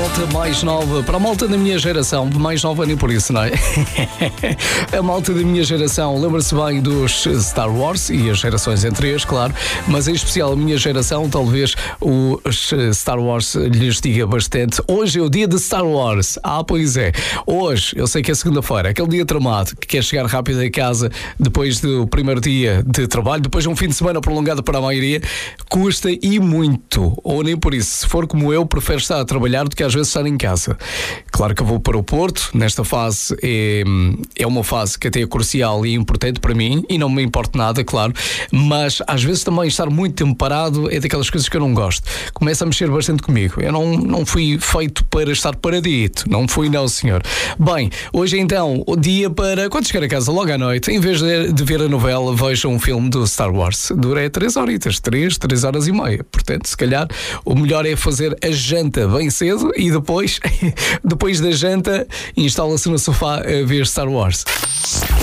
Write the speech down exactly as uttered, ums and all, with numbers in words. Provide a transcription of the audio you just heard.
malta mais nova, para a malta da minha geração, mais nova nem por isso, não é? A malta da minha geração lembra-se bem dos Star Wars e as gerações anteriores, claro, mas em especial a minha geração, talvez os Star Wars lhes diga bastante. Hoje é o dia de Star Wars. Ah, pois é. Hoje, eu sei que é segunda-feira, aquele dia tramado, que quer chegar rápido a casa depois do primeiro dia de trabalho, depois de um fim de semana prolongado para a maioria, custa e muito. Ou nem por isso. Se for como eu, prefiro estar a trabalhar do que às vezes estar em casa. Claro que eu vou para o Porto, nesta fase é, é uma fase que até é crucial e importante para mim e não me importa nada, claro, mas às vezes também estar muito tempo parado é daquelas coisas que eu não gosto. Começa a mexer bastante comigo. Eu não, não fui feito para estar paradito, não fui não, senhor. Bem, hoje então o dia para, quando chegar a casa logo à noite, em vez de, de ver a novela, veja um filme do Star Wars. Dura três horitas, três, três horas e meia. Portanto, se calhar o melhor é fazer a janta bem cedo e depois, depois da janta, instala-se no sofá a ver Star Wars.